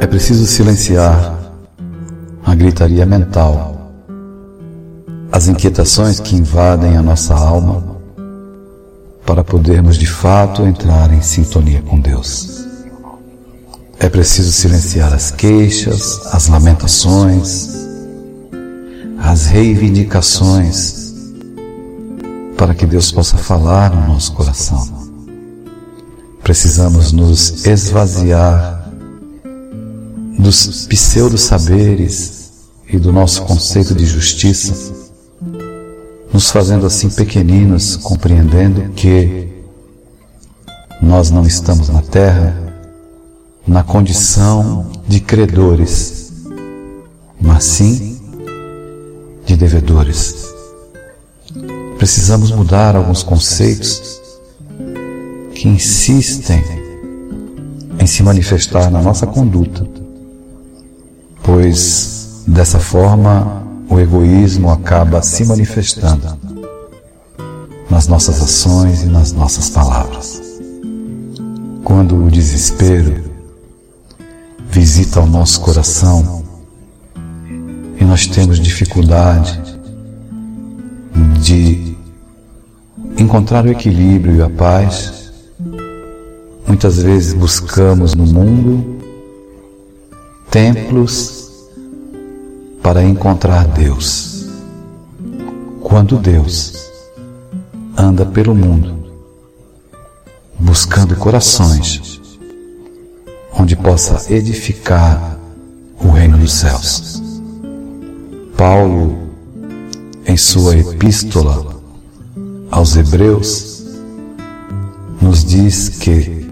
É preciso silenciar a gritaria mental, as inquietações que invadem a nossa alma, para podermos de fato entrar em sintonia com Deus. É preciso silenciar as queixas, as lamentações, as reivindicações, para que Deus possa falar no nosso coração. Precisamos nos esvaziar dos pseudo-saberes e do nosso conceito de justiça, nos fazendo assim pequeninos, compreendendo que nós não estamos na terra na condição de credores, mas sim de devedores. Precisamos mudar alguns conceitos que insistem em se manifestar na nossa conduta, pois dessa forma o egoísmo acaba se manifestando nas nossas ações e nas nossas palavras. Quando o desespero visita o nosso coração e nós temos dificuldade de encontrar o equilíbrio e a paz, muitas vezes buscamos no mundo templos para encontrar Deus, quando Deus anda pelo mundo buscando corações onde possa edificar o reino dos céus. Paulo, em sua epístola aos Hebreus, nos diz que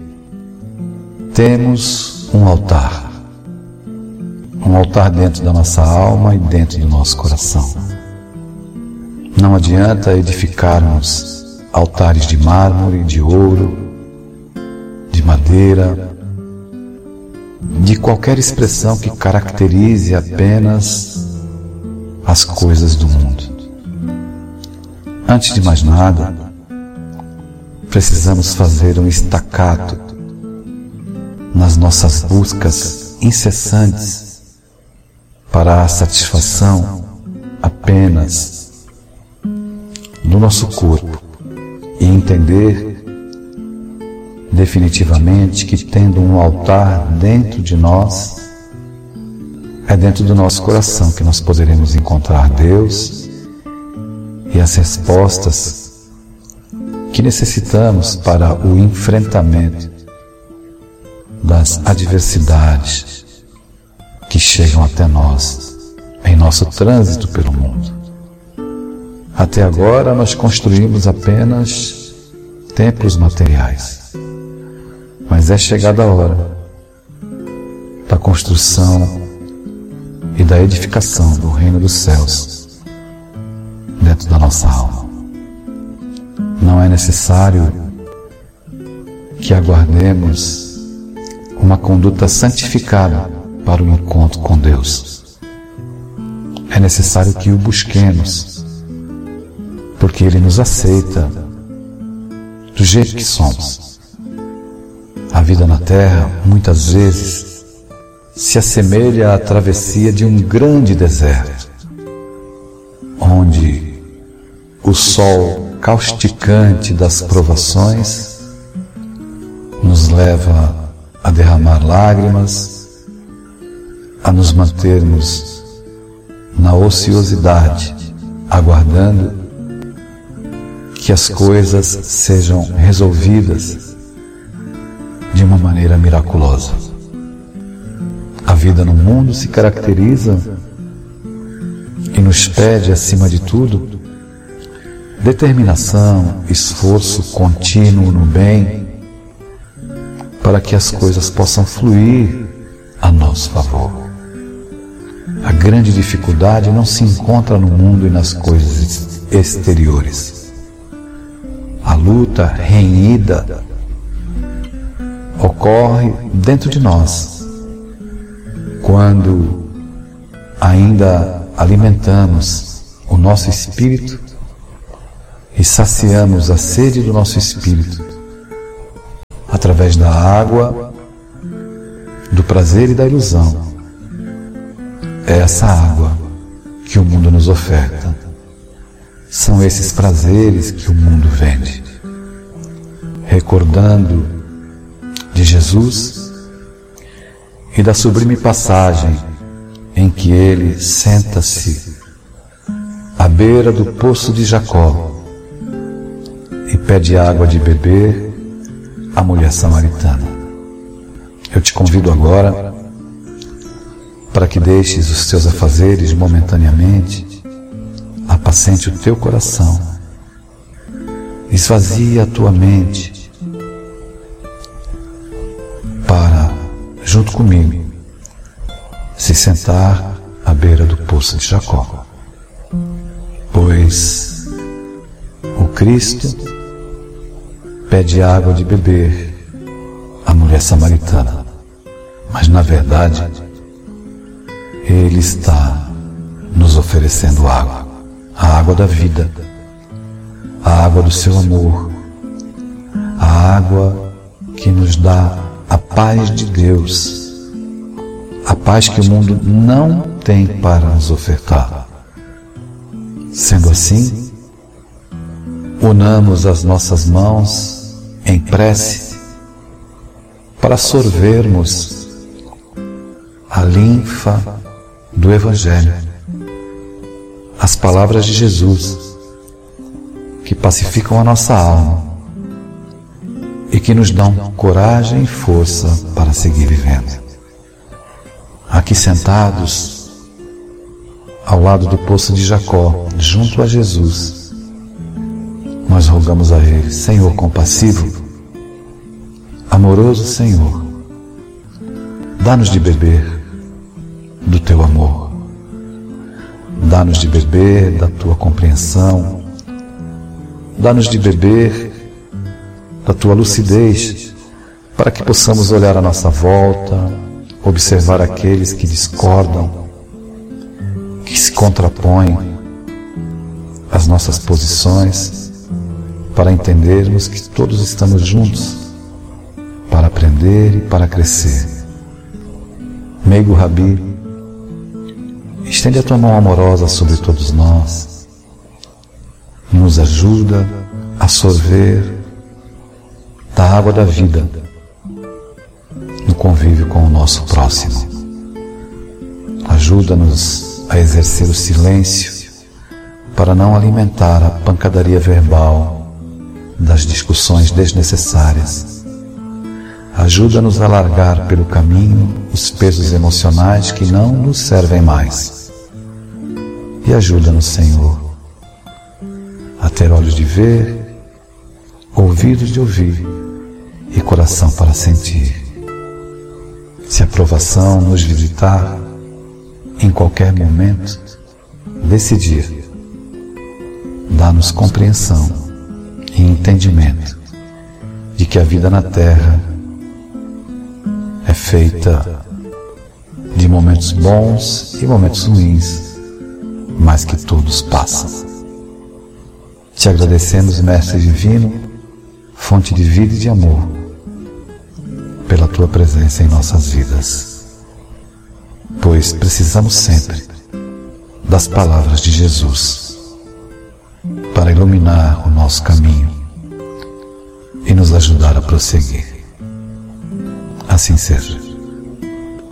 temos um altar dentro da nossa alma e dentro do nosso coração. Não adianta edificarmos altares de mármore, de ouro, de madeira, de qualquer expressão que caracterize apenas as coisas do mundo. Antes de mais nada, precisamos fazer um estacato nas nossas buscas incessantes para a satisfação apenas do nosso corpo e entender definitivamente que, tendo um altar dentro de nós, é dentro do nosso coração que nós poderemos encontrar Deus e as respostas que necessitamos para o enfrentamento das adversidades que chegam até nós em nosso trânsito pelo mundo. Até agora nós construímos apenas templos materiais, mas é chegada a hora da construção e da edificação do reino dos céus dentro da nossa alma. Não é necessário que aguardemos uma conduta santificada para o encontro com Deus. É necessário que o busquemos, porque Ele nos aceita do jeito que somos. A vida na terra, muitas vezes, se assemelha à travessia de um grande deserto, onde o sol causticante das provações nos leva a derramar lágrimas, a nos mantermos na ociosidade, aguardando que as coisas sejam resolvidas de uma maneira miraculosa. A vida no mundo se caracteriza e nos pede, acima de tudo, determinação, esforço contínuo no bem, para que as coisas possam fluir a nosso favor. A grande dificuldade não se encontra no mundo e nas coisas exteriores. A luta renhida ocorre dentro de nós, quando ainda alimentamos o nosso espírito e saciamos a sede do nosso espírito através da água do prazer e da ilusão é essa água que o mundo nos oferta. São esses prazeres que o mundo vende. Recordando de Jesus e da sublime passagem em que ele senta-se à beira do poço de Jacó e pede água de beber à mulher samaritana. Eu te convido agora para que deixes os teus afazeres momentaneamente, apacente o teu coração, esvazie a tua mente para, junto comigo, se sentar à beira do poço de Jacó. Pois o Cristo pede água de beber à mulher samaritana, mas na verdade Ele está nos oferecendo água, a água da vida, a água do seu amor, a água que nos dá a paz de Deus, a paz que o mundo não tem para nos ofertar. Sendo assim, unamos as nossas mãos em prece para sorvermos a linfa do Evangelho, as palavras de Jesus que pacificam a nossa alma e que nos dão coragem e força para seguir vivendo. Aqui sentados ao lado do poço de Jacó, junto a Jesus, nós rogamos a Ele: Senhor compassivo, amoroso Senhor, dá-nos de beber do Teu amor, dá-nos de beber da Tua compreensão, dá-nos de beber da Tua lucidez, para que possamos olhar à nossa volta, observar aqueles que discordam, que se contrapõem às nossas posições, para entendermos que todos estamos juntos para aprender e para crescer. Meigo Rabi, estende a tua mão amorosa sobre todos nós, nos ajuda a sorver da água da vida no convívio com o nosso próximo. Ajuda-nos a exercer o silêncio para não alimentar a pancadaria verbal das discussões desnecessárias. Ajuda-nos a largar pelo caminho os pesos emocionais que não nos servem mais. E ajuda-nos, Senhor, a ter olhos de ver, ouvidos de ouvir e coração para sentir. Se a provação nos visitar em qualquer momento desse dia, dá-nos compreensão e entendimento de que a vida na Terra é feita de momentos bons e momentos ruins, mas que todos passam. Te agradecemos, Mestre Divino, fonte de vida e de amor, pela Tua presença em nossas vidas, pois precisamos sempre das palavras de Jesus para iluminar o nosso caminho e nos ajudar a prosseguir. Assim seja.